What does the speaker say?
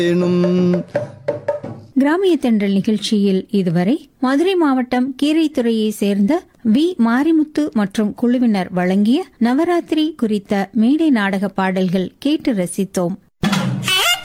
கிராமிய தென்றல் நிகழ்ச்சியில் இதுவரை மதுரை மாவட்டம் கீரைத்துறையை சேர்ந்த வி மாரிமுத்து மற்றும் குழுவினர் வழங்கிய நவராத்திரி குறித்த மேடை நாடக பாடல்கள் கேட்டு ரசித்தோம்.